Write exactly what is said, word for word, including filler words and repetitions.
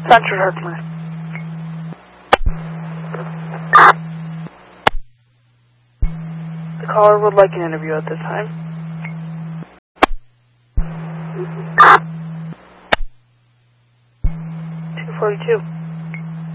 Central Herkimer. The caller would like an interview at this time. two forty-two.